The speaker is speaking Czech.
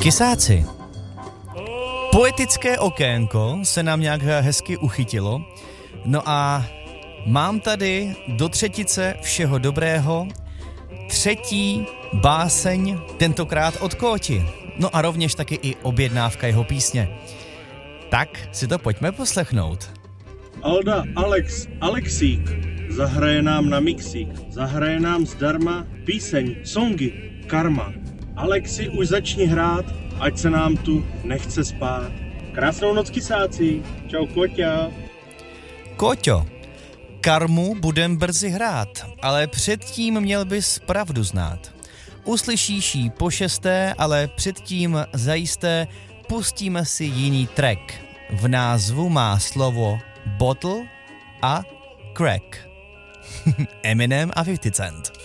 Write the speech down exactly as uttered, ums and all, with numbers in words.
Kysáci. Poetické okénko se nám nějak hezky uchytilo. No a mám tady do třetice všeho dobrého třetí báseň, tentokrát od Kóti. No a rovněž taky i objednávka jeho písně. Tak si to pojďme poslechnout. Alda Alex Alexík zahraje nám na mixík. Zahraje nám zdarma píseň, songy, karma. Alexi, už začni hrát, ať se nám tu nechce spát. Krásnou noc, kysáci. Čau, Kóťa. Kóťo, karmu budem brzy hrát, ale předtím měl bys pravdu znát. Uslyšíš ji po šesté, ale předtím zajisté pustíme si jiný track. V názvu má slovo bottle a crack. Eminem a fifty Cent.